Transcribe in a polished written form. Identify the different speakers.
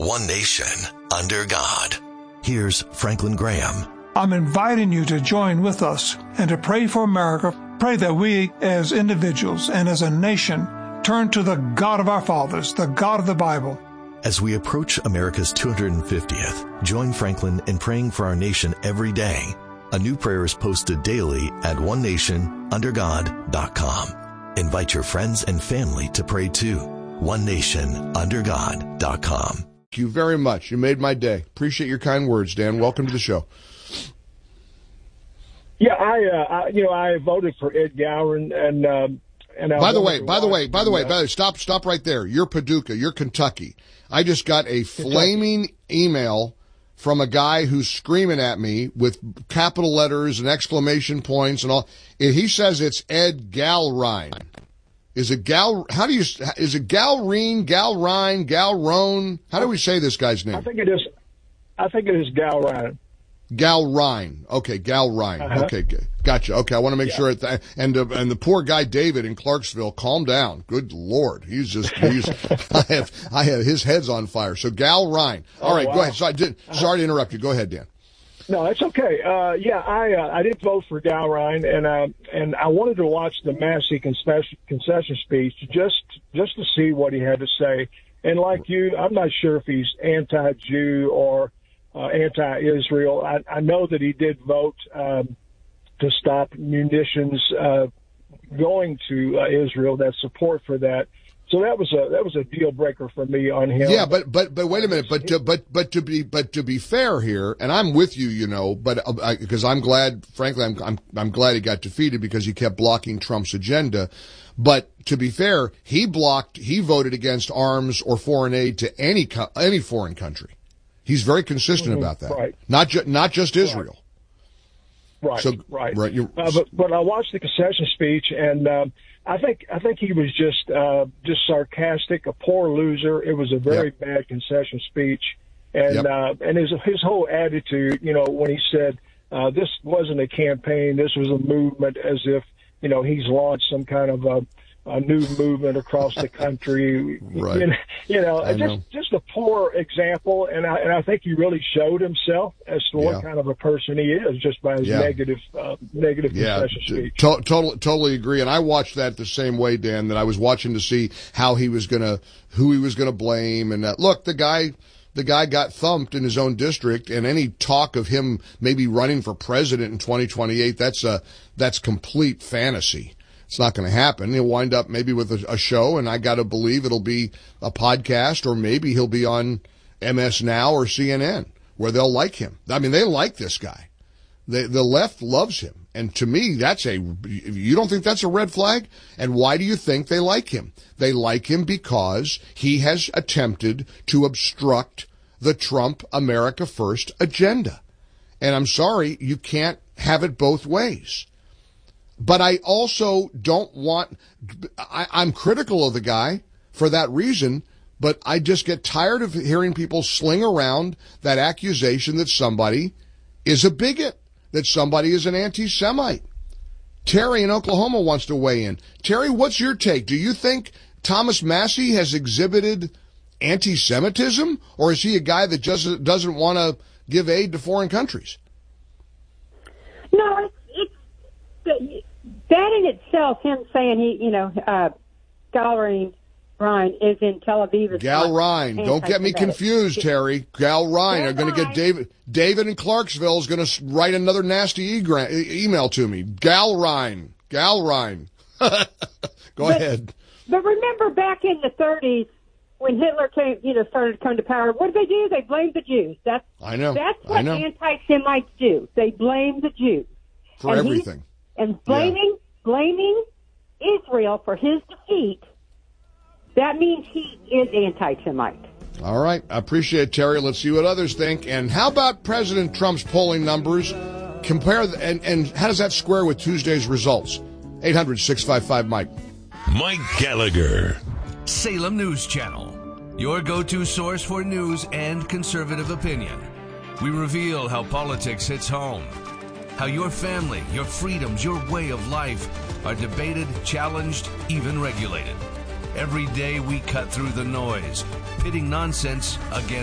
Speaker 1: one nation, under God. Here's Franklin Graham.
Speaker 2: I'm inviting you to join with us and to pray for America. Pray that we as individuals and as a nation turn to the God of our fathers, the God of the Bible.
Speaker 1: As we approach America's 250th, join Franklin in praying for our nation every day. A new prayer is posted daily at onenationundergod.com. Invite your friends and family to pray too. onenationundergod.com.
Speaker 3: Thank you very much. You made my day. Appreciate your kind words, Dan. Welcome to the show.
Speaker 4: Yeah, I voted for Ed Gowron, and
Speaker 3: by the way, stop right there. You're Paducah, you're Kentucky. I just got a flaming email from a guy who's screaming at me with capital letters and exclamation points and all. He says it's Ed Galrine. Is it Galrine, Galrine, Galrone? How do we say this guy's name?
Speaker 4: I think it is Galrine.
Speaker 3: Galrine. Okay, Galrine. Uh-huh. Okay, gotcha. Okay, I want to make sure. And the poor guy David in Clarksville, calm down. Good Lord, he's I have his head's on fire. So Galrine. All right, wow. Go ahead. Sorry to interrupt you. Go ahead, Dan.
Speaker 4: No, it's okay. I did vote for Galrine, and I wanted to watch the Massey concession speech just to see what he had to say. And like you, I'm not sure if he's anti-Jew or anti-Israel. I know that he did vote to stop munitions going to Israel. That support for that. So that was a deal breaker for me on him.
Speaker 3: Yeah, but wait a minute. But to be fair here, and I'm with you, but because I'm glad, frankly, I'm glad he got defeated because he kept blocking Trump's agenda. But to be fair, he voted against arms or foreign aid to any foreign country. He's very consistent about that.
Speaker 4: Right.
Speaker 3: Not just Israel.
Speaker 4: Right.
Speaker 3: So,
Speaker 4: right.
Speaker 3: Right.
Speaker 4: But I watched the concession speech, and I think he was just sarcastic, a poor loser. It was a very bad concession speech, and his whole attitude, when he said this wasn't a campaign, this was a movement, as if he's launched some kind of a new movement across the country.
Speaker 3: Right.
Speaker 4: Just a poor example, and I think he really showed himself as to what kind of a person he is just by his negative concession speech.
Speaker 3: Totally agree. And I watched that the same way, Dan, that I was watching to see who he was gonna blame. And look, the guy got thumped in his own district, and any talk of him maybe running for president in 2028, that's complete fantasy. It's not going to happen. He'll wind up maybe with a show, and I got to believe it'll be a podcast, or maybe he'll be on MS Now or CNN, where they'll like him. I mean, they like this guy. The left loves him. And to me, you don't think that's a red flag? And why do you think they like him? They like him because he has attempted to obstruct the Trump America First agenda. And I'm sorry, you can't have it both ways. But I also I'm critical of the guy for that reason, but I just get tired of hearing people sling around that accusation that somebody is a bigot, that somebody is an anti-Semite. Terry in Oklahoma wants to weigh in. Terry, what's your take? Do you think Thomas Massey has exhibited anti-Semitism, or is he a guy that just doesn't want to give aid to foreign countries?
Speaker 5: No, that in itself, him saying Galrine is in Tel Aviv.
Speaker 3: Galrine. Don't get me confused, Terry. Galrine. I'm going to get David in Clarksville is going to write another nasty email to me. Galrine. Go ahead.
Speaker 5: But remember back in the 30s when Hitler started to come to power, what did they do? They blamed the Jews.
Speaker 3: I know.
Speaker 5: That's what anti-Semites do. They blame the Jews.
Speaker 3: For everything.
Speaker 5: And blaming Israel for his defeat, that means he is anti-Semite.
Speaker 3: All right. I appreciate it, Terry. Let's see what others think. And how about President Trump's polling numbers? And how does that square with Tuesday's results? 800-655-MIKE.
Speaker 1: Mike Gallagher.
Speaker 6: Salem News Channel, your go-to source for news and conservative opinion. We reveal how politics hits home, how your family, your freedoms, your way of life are debated, challenged, even regulated. Every day we cut through the noise, pitting nonsense against